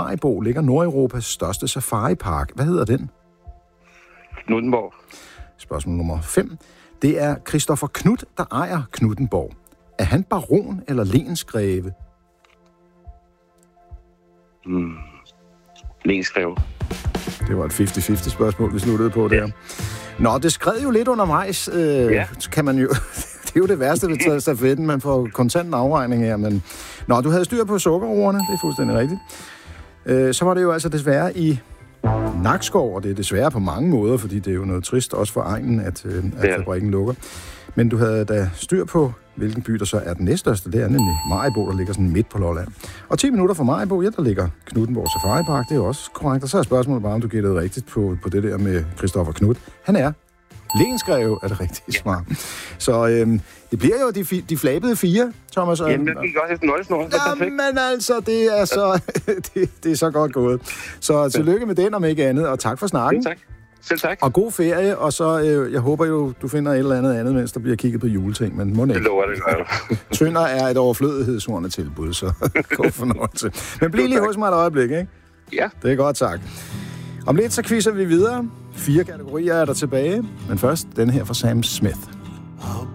Maribo ligger Nordeuropas største safaripark. Hvad hedder den? Knuthenborg. Spørgsmål nummer 5. Det er Christoffer Knuth, der ejer Knuthenborg. Er han baron eller lensgreve? Lensgreve. Det var et 50-50 spørgsmål, vi sluttede på der. Nå, det skred jo lidt undervejs, kan man jo... Det er jo det værste ved stafetten, man får kontant afregning her, men... Nå, du havde styr på sukkerroerne, det er fuldstændig rigtigt. Så var det jo altså desværre i Nakskov, og det er desværre på mange måder, fordi det er jo noget trist også for egnen, at fabrikken lukker. Men du havde da styr på, hvilken by der så er den næststørste. Det er nemlig Maribo, der ligger sådan midt på Lolland. Og 10 minutter fra Maribo, der ligger Knuthenborg Safaripark. Det er også korrekt. Og så er spørgsmålet bare, om du gættede rigtigt på det der med Christoffer Knuth. Han er lensgreve, er det rigtige svar. Så det bliver jo de flabede 4, Thomas. Jamen, jeg gik også efter nøglesnoren. Jamen altså, det er så, det er så godt gået. Så tillykke med den, om ikke andet, og tak for snakken. Tak. Selv tak. Og god ferie, og så jeg håber jo, du finder et eller andet, mens der bliver kigget på juleting, men må ikke. Det lover det. Tønder er et overflødighedshornet tilbud, så god fornøjelse. Men bliv lige hos mig et øjeblik, ikke? Ja. Det er godt, tak. Om lidt så quizzer vi videre. 4 kategorier er der tilbage, men først den her fra Sam Smith.